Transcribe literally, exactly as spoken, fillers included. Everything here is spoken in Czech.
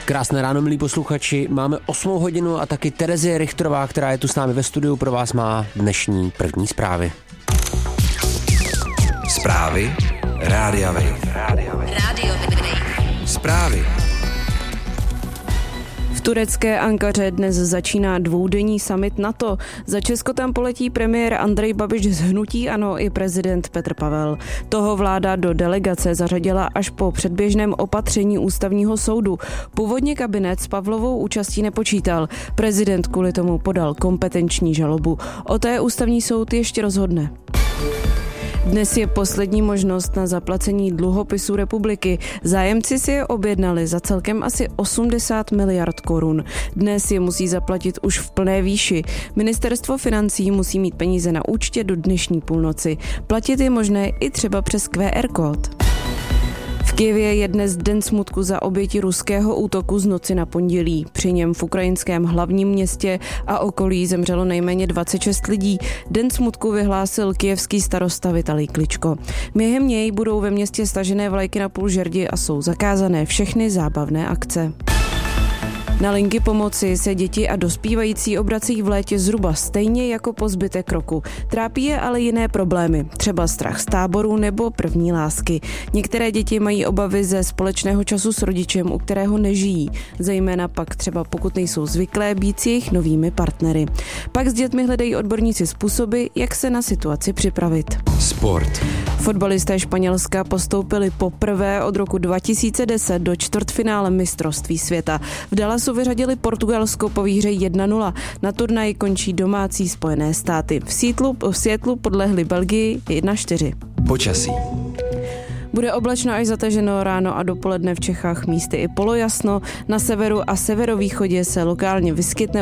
Krásné ráno, milí posluchači. Máme osmou hodinu a taky Terezie Richtrová, která je tu s námi ve studiu, pro vás má dnešní první zprávy. Zprávy Rádia Wave. Rádia Wave. Zprávy. V turecké Ankaře dnes začíná dvoudenní summit NATO. Za Česko tam poletí premiér Andrej Babiš z hnutí ANO i prezident Petr Pavel. Toho vláda do delegace zařadila až po předběžném opatření ústavního soudu. Původně kabinet s Pavlovou účastí nepočítal. Prezident kvůli tomu podal kompetenční žalobu. O té ústavní soud ještě rozhodne. Dnes je poslední možnost na zaplacení dluhopisů republiky. Zájemci si je objednali za celkem asi osmdesát miliard korun. Dnes je musí zaplatit už v plné výši. Ministerstvo financí musí mít peníze na účtě do dnešní půlnoci. Platit je možné i třeba přes Q R kód. V Kyjevě je dnes den smutku za oběti ruského útoku z noci na pondělí. Při něm v ukrajinském hlavním městě a okolí zemřelo nejméně dvacet šest lidí. Den smutku vyhlásil kyjevský starosta Vitalij Kličko. Během něj budou ve městě stažené vlajky na půl žerdi a jsou zakázané všechny zábavné akce. Na linky pomoci se děti a dospívající obrací v létě zhruba stejně jako po zbytek roku. Trápí je ale jiné problémy, třeba strach z táboru nebo první lásky. Některé děti mají obavy ze společného času s rodičem, u kterého nežijí, zejména pak třeba pokud nejsou zvyklé být s jejich novými partnery. Pak s dětmi hledají odborníci způsoby, jak se na situaci připravit. Sport. Fotbalisté Španělska postoupili poprvé od roku dva tisíce deset do čtvrtfinále mistrovství světa. V Dallasu vyřadili Portugalsko po výhře jedna nula. Na turnaji končí domácí Spojené státy. V Seattlu, v Seattlu podlehli Belgii jedna čtyři. Počasí. Bude oblačno až zataženo, ráno a dopoledne v Čechách místy i polojasno. Na severu a severovýchodě se lokálně vyskytne